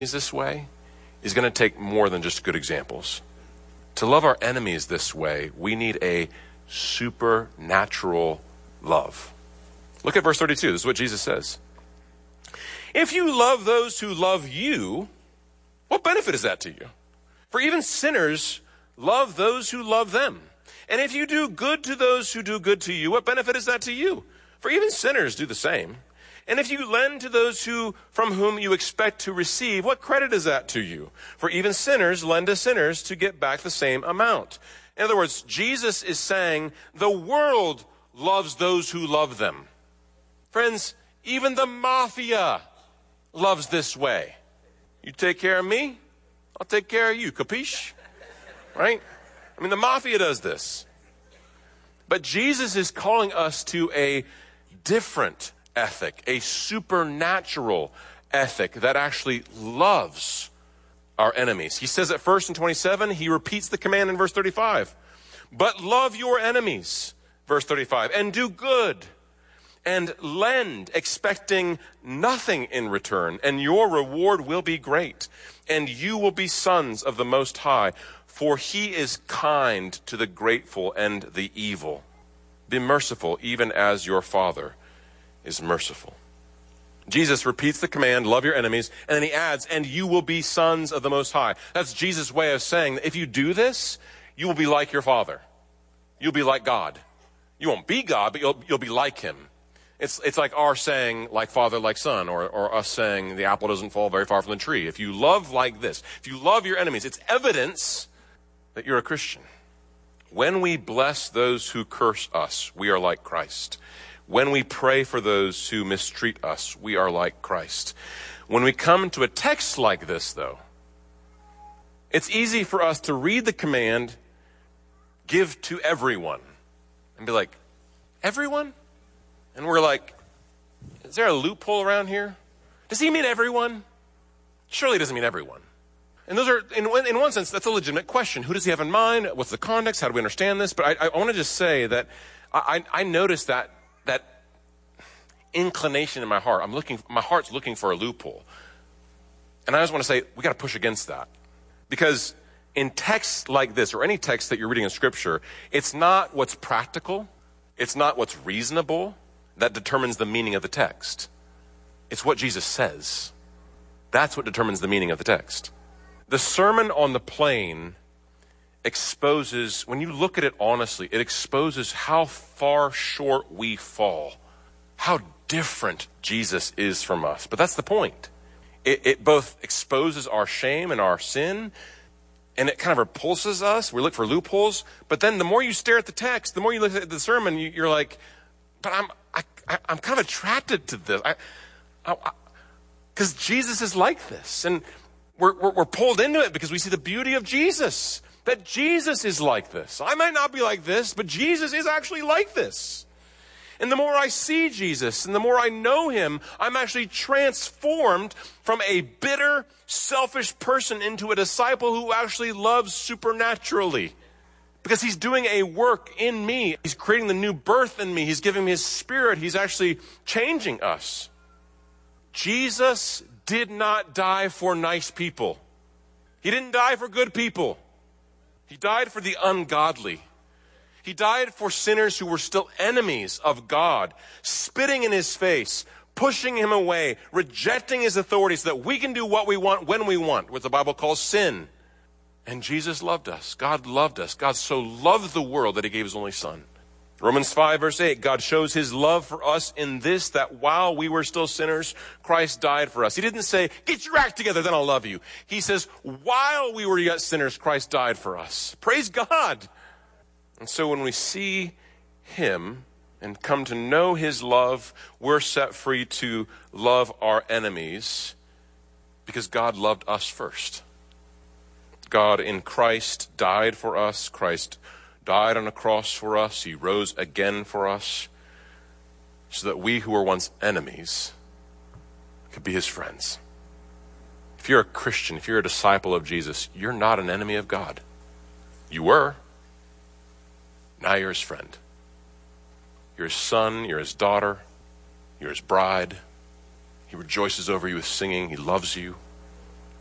this way is going to take more than just good examples. To love our enemies this way, we need a supernatural love. Look at verse 32. This is what Jesus says. If you love those who love you, what benefit is that to you? For even sinners love those who love them. And if you do good to those who do good to you, what benefit is that to you? For even sinners do the same. And if you lend to those from whom you expect to receive, what credit is that to you? For even sinners lend to sinners to get back the same amount. In other words, Jesus is saying the world loves those who love them. Friends, even the mafia loves this way. You take care of me, I'll take care of you. Capiche? Right? I mean, the mafia does this. But Jesus is calling us to a different ethic, a supernatural ethic that actually loves our enemies. He says it first in 27. He repeats the command in verse 35. But love your enemies, verse 35, and do good and lend, expecting nothing in return, and your reward will be great, and you will be sons of the Most High, for he is kind to the grateful and the evil. Be merciful, even as your Father is merciful. Jesus repeats the command, love your enemies, and then he adds, and you will be sons of the Most High. That's Jesus' way of saying that if you do this, you will be like your Father. You'll be like God. You won't be God, but you'll be like him. It's like our saying, like father, like son, or us saying the apple doesn't fall very far from the tree. If you love like this, if you love your enemies, it's evidence that you're a Christian. When we bless those who curse us, we are like Christ. When we pray for those who mistreat us, we are like Christ. When we come to a text like this, though, it's easy for us to read the command, give to everyone, and be like, everyone? And we're like, is there a loophole around here? Does he mean everyone? Surely he doesn't mean everyone. And those are, in one sense, that's a legitimate question. Who does he have in mind? What's the context? How do we understand this? But I want to just say that I noticed that inclination in my heart. My heart's looking for a loophole. And I just want to say, we got to push against that. Because in texts like this, or any text that you're reading in Scripture, it's not what's practical. It's not what's reasonable that determines the meaning of the text. It's what Jesus says. That's what determines the meaning of the text. The Sermon on the Plain exposes, when you look at it honestly, it exposes how far short we fall. How different Jesus is from us. But that's the point. It both exposes our shame and our sin, and it kind of repulses us. We look for loopholes. But then the more you stare at the text, the more you look at the sermon, you're like, but I'm kind of attracted to this. Because Jesus is like this. And we're pulled into it because we see the beauty of Jesus. That Jesus is like this. I might not be like this, but Jesus is actually like this. And the more I see Jesus and the more I know him, I'm actually transformed from a bitter, selfish person into a disciple who actually loves supernaturally. Because he's doing a work in me. He's creating the new birth in me. He's giving me his Spirit. He's actually changing us. Jesus did not die for nice people. He didn't die for good people. He died for the ungodly. He died for sinners who were still enemies of God, spitting in his face, pushing him away, rejecting his authority so that we can do what we want when we want, what the Bible calls sin. And Jesus loved us. God loved us. God so loved the world that he gave his only Son. Romans 5 verse 8, God shows his love for us in this, that while we were still sinners, Christ died for us. He didn't say, get your act together, then I'll love you. He says, while we were yet sinners, Christ died for us. Praise God. And so when we see him and come to know his love, we're set free to love our enemies because God loved us first. God in Christ died for us. Christ died on a cross for us. He rose again for us so that we who were once enemies could be his friends. If you're a Christian, if you're a disciple of Jesus, you're not an enemy of God. You were. Now you're his friend. You're his son, you're his daughter, you're his bride. He rejoices over you with singing. He loves you.